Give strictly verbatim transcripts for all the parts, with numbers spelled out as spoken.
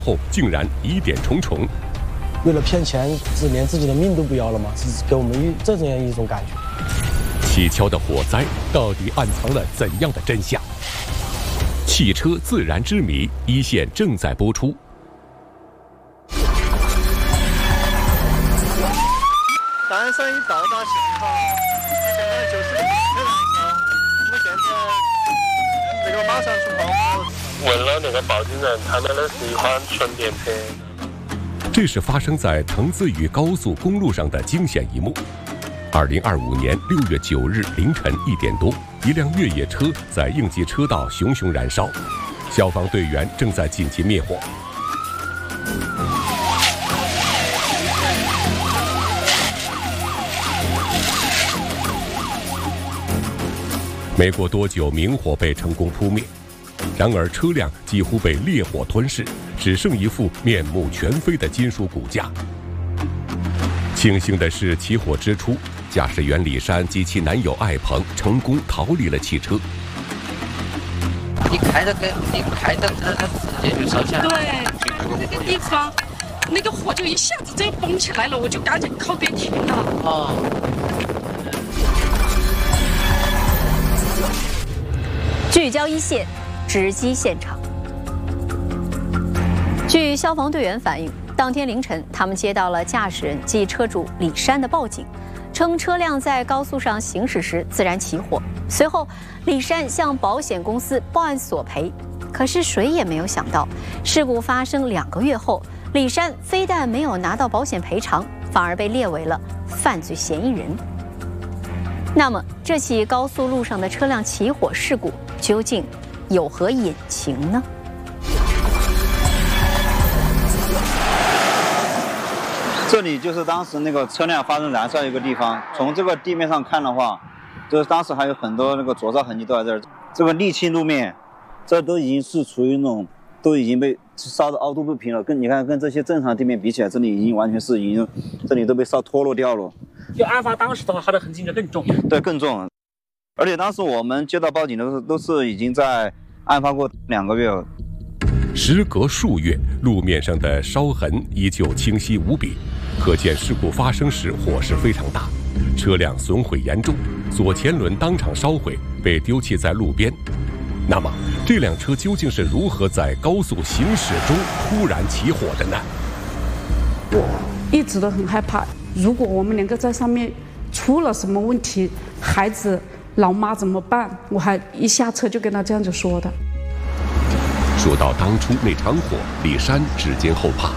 后竟然疑点重重。 为了骗钱，是连自己的命都不要了吗？是给我们一这样一种感觉。 蹊跷的火灾到底暗藏了怎样的真相？汽车自燃之谜，一线正在播出。 单山已到达现场，现在就是个热燃烧，我们现在那个马上出炮。 问了那个报警人，他们的是一款纯电车。 这是发生在成梓峪高速公路上的惊险一幕。二零二五年六月九日凌晨一点多，一辆越野车在应急车道熊熊燃烧，消防队员正在紧急灭火。没过多久，明火被成功扑灭。然而，车辆几乎被烈火吞噬，只剩一副面目全非的金属骨架。庆幸的是，起火之初，驾驶员李珊及其男友艾鹏成功逃离了汽车。 你开着跟你开着车，它直接就烧起来了。 对，那个地方，那个火就一下子就蹦起来了，我就赶紧靠边停了。 哦。 聚焦一线。直击现场。据消防队员反映，当天凌晨，他们接到了驾驶人即车主李珊的报警，称车辆在高速上行驶时自燃起火。随后，李珊向保险公司报案索赔。可是谁也没有想到，事故发生两个月后，李珊非但没有拿到保险赔偿，反而被列为了犯罪嫌疑人。那么，这起高速路上的车辆起火事故究竟有何隐情呢？ 这里就是当时那个车辆发生燃烧的一个地方。从这个地面上看的话，就是当时还有很多那个灼烧痕迹都在这儿。这个沥青路面，这都已经是处于那种都已经被烧得凹凸不平了。跟你看，跟这些正常地面比起来，这里已经完全是已经，这里都被烧脱落掉了。 就案发当时的话，它的痕迹应该更重。 对，更重。而且当时我们接到报警的时候，都是已经在案发过两个月了。 时隔数月，路面上的烧痕依旧清晰无比，可见事故发生时火势非常大，车辆损毁严重，左前轮当场烧毁，被丢弃在路边。那么，这辆车究竟是如何在高速行驶中突然起火的呢？ 我一直都很害怕，如果我们两个在上面出了什么问题，孩子老妈怎么办？我还一下车就跟他这样子说的。 说到当初那场火，李珊指尖后怕。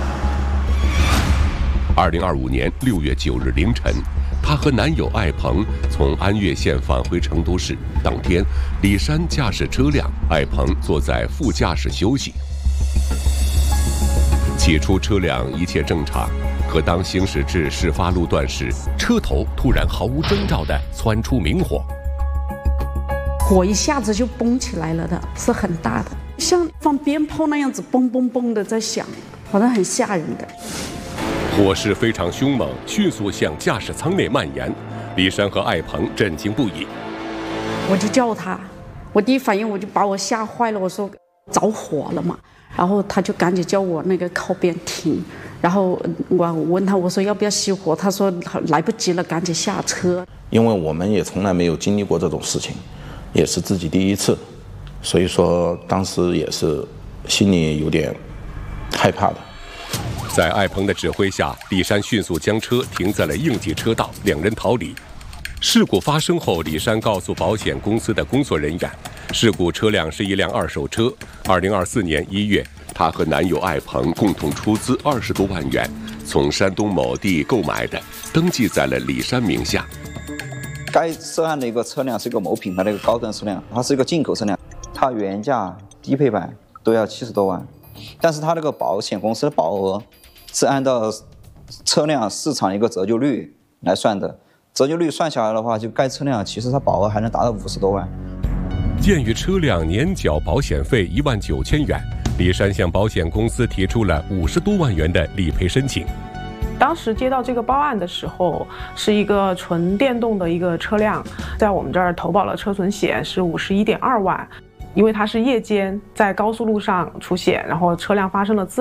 二零二五年六月九日凌晨，她和男友艾鹏从安岳县返回成都市。当天，李珊驾驶车辆，艾鹏坐在副驾驶休息。起初车辆一切正常，可当行驶至事发路段时，车头突然毫无征兆地窜出明火， 火一下子就蹦起来了的，是很大的，像放鞭炮那样子嘣嘣嘣的在响，好像很吓人的。 火势非常凶猛，迅速向驾驶舱内蔓延。李珊和艾鹏震惊不已。 我就叫他，我第一反应我就把我吓坏了，我说着火了嘛，然后他就赶紧叫我那个靠边停，然后我问他，我说要不要熄火，他说来不及了，赶紧下车。 因为我们也从来没有经历过这种事情，也是自己第一次，所以说当时也是心里有点害怕的。 在艾鹏的指挥下，李珊迅速将车停在了应急车道，两人逃离。事故发生后，李珊告诉保险公司的工作人员，事故车辆是一辆二手车。二零二四年一月，她和男友艾鹏共同出资二十多万元，从山东某地购买的，登记在了李珊名下。 该涉案的一个车辆是一个某品牌的一个高端车辆，它是一个进口车辆，它原价低配版都要七十多万，但是它那个保险公司的保额是按照车辆市场一个折旧率来算的，折旧率算下来的话，就该车辆其实它保额还能达到五十多万。 鉴于车辆年缴保险费一万九千元，李珊向保险公司提出了五十多万元的理赔申请。 当时接到这个报案的时候，是一个纯电动的一个车辆，在我们这儿投保了车损险是五十一点二万，因为它是夜间在高速路上出险，然后车辆发生了自